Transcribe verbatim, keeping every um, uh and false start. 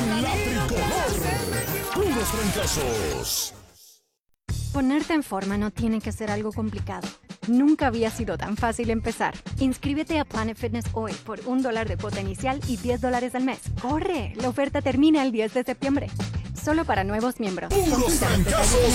La Tricolor. Puros fracasos. Ponerte en forma no tiene que ser algo complicado. Nunca había sido tan fácil empezar. Inscríbete a Planet Fitness hoy por un dólar de cuota inicial y diez dólares al mes. ¡Corre! La oferta termina el diez de septiembre. Solo para nuevos miembros. Puros Consulta los detalles fracasos.